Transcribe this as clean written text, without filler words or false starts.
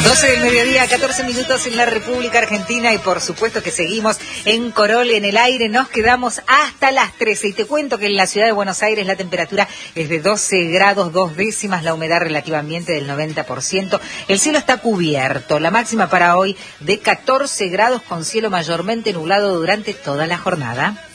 12 del mediodía, 14 minutos en la República Argentina y por supuesto que seguimos en Corol en el aire. Nos quedamos hasta las 13 y te cuento que en la ciudad de Buenos Aires la temperatura es de 12 grados 2 décimas, la humedad relativamente del 90%. El cielo está cubierto, la máxima para hoy de 14 grados con cielo mayormente nublado durante toda la jornada.